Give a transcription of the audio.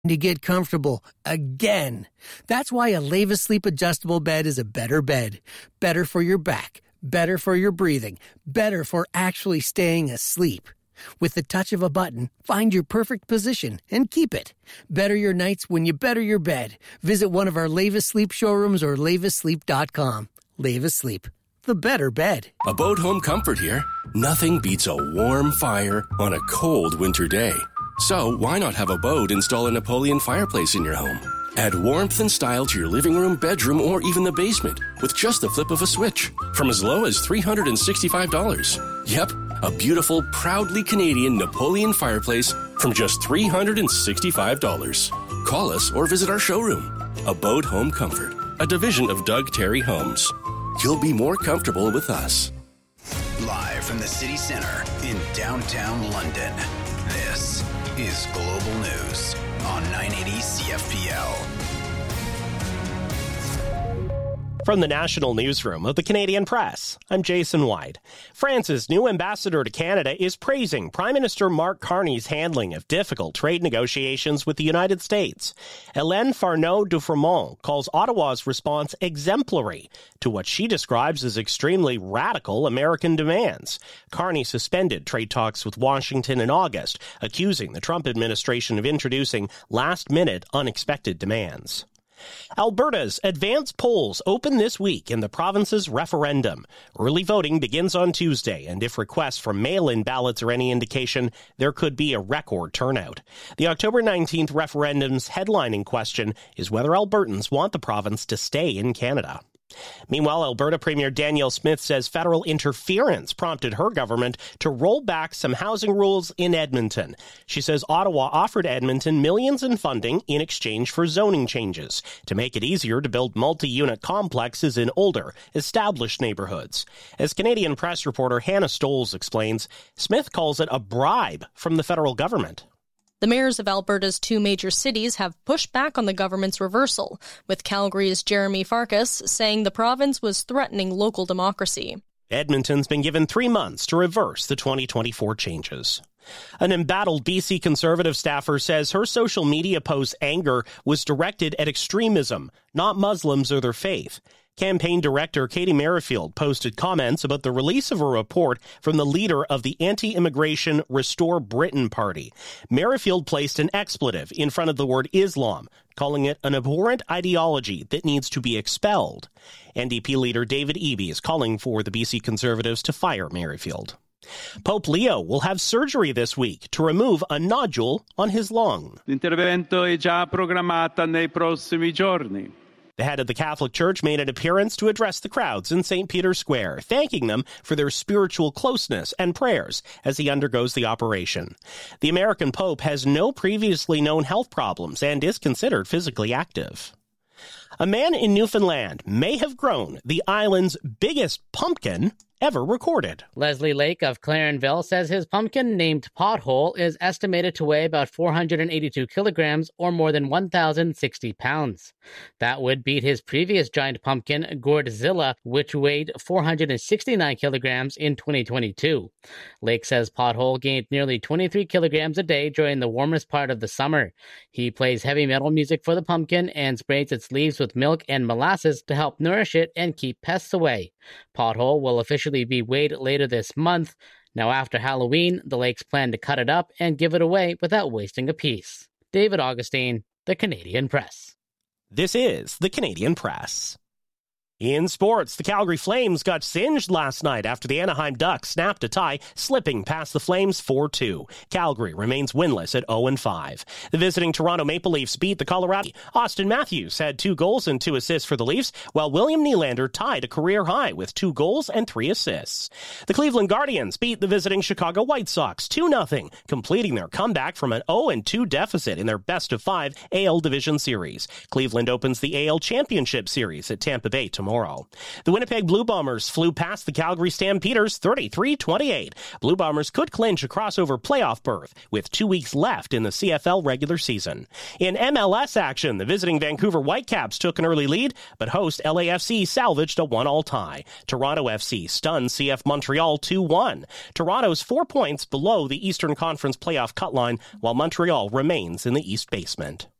to get comfortable again. That's why a Leva Sleep adjustable bed is a better bed. Better for your back, better for your breathing, better for actually staying asleep. With the touch of a button, find your perfect position and keep it. Better your nights when you better your bed. Visit one of our Leva Sleep showrooms or levasleep.com. Leva Sleep, the better bed. Abode Home Comfort here. Nothing beats a warm fire on a cold winter day. So why not have Abode install a Napoleon fireplace in your home? Add warmth and style to your living room, bedroom, or even the basement with just the flip of a switch from as low as $365. Yep, a beautiful, proudly Canadian Napoleon fireplace from just $365. Call us or visit our showroom. Abode Home Comfort, a division of Doug Terry Homes. You'll be more comfortable with us. Live from the city center in downtown London, this is Global News on 980 CFPL. From the National Newsroom of the Canadian Press, I'm Jason White. France's new ambassador to Canada is praising Prime Minister Mark Carney's handling of difficult trade negotiations with the United States. Hélène Farneau-Dufremont calls Ottawa's response exemplary to what she describes as extremely radical American demands. Carney suspended trade talks with Washington in August, accusing the Trump administration of introducing last-minute, unexpected demands. Alberta's advanced polls open this week in the province's referendum. Early voting begins on Tuesday, and if requests for mail-in ballots are any indication, there could be a record turnout. The October 19th referendum's headlining question is whether Albertans want the province to stay in Canada. Meanwhile, Alberta Premier Danielle Smith says federal interference prompted her government to roll back some housing rules in Edmonton. She says Ottawa offered Edmonton millions in funding in exchange for zoning changes to make it easier to build multi-unit complexes in older, established neighborhoods. As Canadian Press reporter Hannah Stolz explains, Smith calls it a bribe from the federal government. The mayors of Alberta's two major cities have pushed back on the government's reversal, with Calgary's Jeremy Farkas saying the province was threatening local democracy. Edmonton's been given 3 months to reverse the 2024 changes. An embattled BC Conservative staffer says her social media post's anger was directed at extremism, not Muslims or their faith. Campaign director Katie Merrifield posted comments about the release of a report from the leader of the anti-immigration Restore Britain party. Merrifield placed an expletive in front of the word Islam, calling it an abhorrent ideology that needs to be expelled. NDP leader David Eby is calling for the BC Conservatives to fire Merrifield. Pope Leo will have surgery this week to remove a nodule on his lung. L'intervento è già programmata nei prossimi giorni. The head of the Catholic Church made an appearance to address the crowds in St. Peter's Square, thanking them for their spiritual closeness and prayers as he undergoes the operation. The American Pope has no previously known health problems and is considered physically active. A man in Newfoundland may have grown the island's biggest pumpkin ever recorded. Leslie Lake of Clarenville says his pumpkin, named Pothole, is estimated to weigh about 482 kilograms or more than 1,060 pounds. That would beat his previous giant pumpkin, Gourdzilla, which weighed 469 kilograms in 2022. Lake says Pothole gained nearly 23 kilograms a day during the warmest part of the summer. He plays heavy metal music for the pumpkin and sprays its leaves with milk and molasses to help nourish it and keep pests away. Pothole will officially be weighed later this month. Now, after Halloween, the Lakes plan to cut it up and give it away without wasting a piece. David Augustine, The Canadian Press. This is The Canadian Press. In sports, the Calgary Flames got singed last night after the Anaheim Ducks snapped a tie, slipping past the Flames 4-2. Calgary remains winless at 0-5. The visiting Toronto Maple Leafs beat the Colorado. Austin Matthews had 2 goals and 2 assists for the Leafs, while William Nylander tied a career high with 2 goals and 3 assists. The Cleveland Guardians beat the visiting Chicago White Sox 2-0, completing their comeback from an 0-2 deficit in their best-of-5 AL Division Series. Cleveland opens the AL Championship Series at Tampa Bay tomorrow. tomorrow. The Winnipeg Blue Bombers flew past the Calgary Stampeders 33-28. Blue Bombers could clinch a crossover playoff berth with 2 weeks left in the CFL regular season. In MLS action, the visiting Vancouver Whitecaps took an early lead, but host LAFC salvaged a 1-1 tie. Toronto FC stunned CF Montreal 2-1. Toronto's 4 points below the Eastern Conference playoff cut line, while Montreal remains in the East basement.